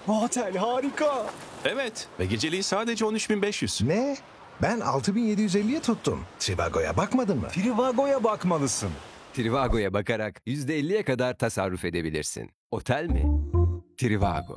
Bu otel harika. Evet ve geceliği sadece 13.500. Ne? Ben 6750'ye tuttum. Trivago'ya bakmadın mı? Trivago'ya bakmalısın. Trivago'ya bakarak %50'ye kadar tasarruf edebilirsin. Otel mi? Trivago.